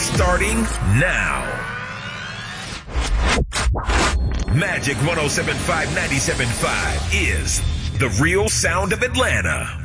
starting now. Magic 107.5, 97.5 is the real sound of Atlanta.